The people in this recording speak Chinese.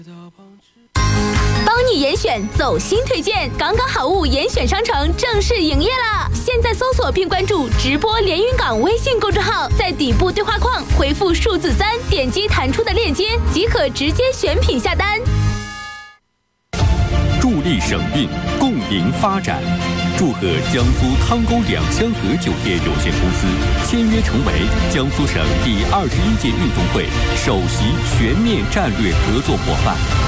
帮你严选走心推荐，刚刚好物严选商城正式营业了！现在搜索并关注直播连云港微信公众号，在底部对话框回复数字3，点击弹出的链接即可直接选品下单。 助力省运，共赢发展。祝贺江苏汤沟两香河酒店有限公司签约成为江苏省第21届运动会首席全面战略合作伙伴。